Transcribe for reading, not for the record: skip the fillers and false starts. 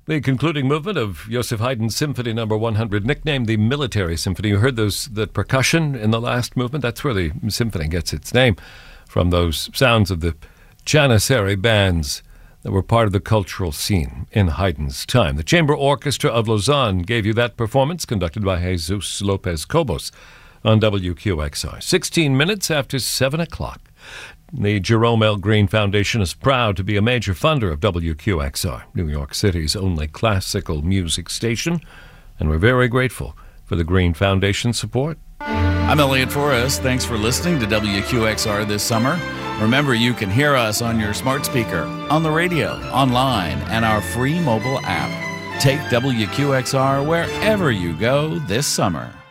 The concluding movement of Joseph Haydn's Symphony No. 100, nicknamed the Military Symphony. You heard that percussion in the last movement? That's where the symphony gets its name, from those sounds of the Janissary bands that were part of the cultural scene in Haydn's time. The Chamber Orchestra of Lausanne gave you that performance, conducted by Jesus Lopez Cobos on WQXR. 16 minutes after 7 o'clock. The Jerome L. Green Foundation is proud to be a major funder of WQXR, New York City's only classical music station, and we're very grateful for the Green Foundation support. I'm Elliot Forrest. Thanks for listening to WQXR this summer. Remember, you can hear us on your smart speaker, on the radio, online, and our free mobile app. Take WQXR wherever you go this summer.